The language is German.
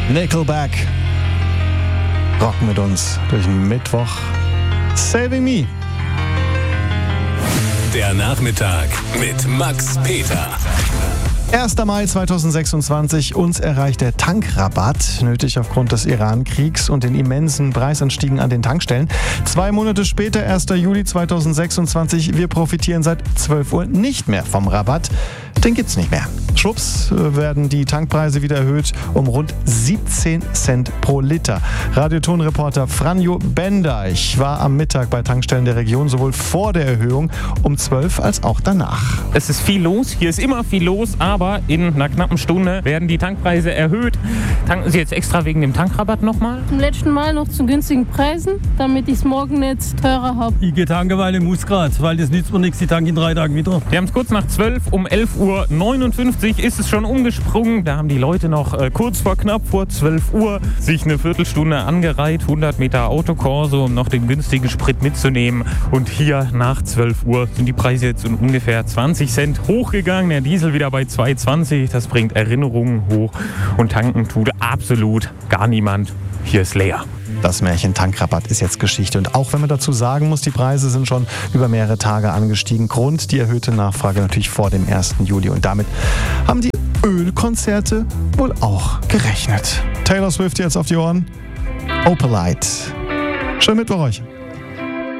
Nickelback rocken mit uns durch den Mittwoch. Saving Me. Der Nachmittag mit Max Peter. 1. Mai 2026, uns erreicht der Tankrabatt, nötig aufgrund des Iran-Kriegs und den immensen Preisanstiegen an den Tankstellen. 2 Monate später, 1. Juli 2026, wir profitieren seit 12 Uhr nicht mehr vom Rabatt. Den gibt's nicht mehr. Schwupps werden die Tankpreise wieder erhöht um rund 17 Cent pro Liter. Radiotonreporter Franjo Bendeich war am Mittag bei Tankstellen der Region sowohl vor der Erhöhung um 12 als auch danach. Es ist viel los, hier ist immer viel los, aber in einer knappen Stunde werden die Tankpreise erhöht. Tanken Sie jetzt extra wegen dem Tankrabatt nochmal? Zum letzten Mal noch zu günstigen Preisen, damit ich es morgen jetzt teurer habe. Ich gehe tanken, weil ich muss gerade, weil das nützt mir nichts, ich tanke in 3 Tagen wieder. Wir haben es kurz nach 12, um 11:59 Uhr ist es schon umgesprungen. Da haben die Leute noch knapp vor 12 Uhr sich eine Viertelstunde angereiht, 100 Meter Autokorso, um noch den günstigen Sprit mitzunehmen. Und hier nach 12 Uhr sind die Preise jetzt um ungefähr 20 Cent hochgegangen. Der Diesel wieder bei 2,20. Das bringt Erinnerungen hoch und tanken tut absolut gar niemand. Hier ist leer. Das Märchen Tankrabatt ist jetzt Geschichte. Und auch wenn man dazu sagen muss, die Preise sind schon über mehrere Tage angestiegen. Grund die erhöhte Nachfrage natürlich vor dem 1. Juli. Und damit haben die Ölkonzerte wohl auch gerechnet. Taylor Swift jetzt auf die Ohren. Opalite. Schönen Mittwoch euch.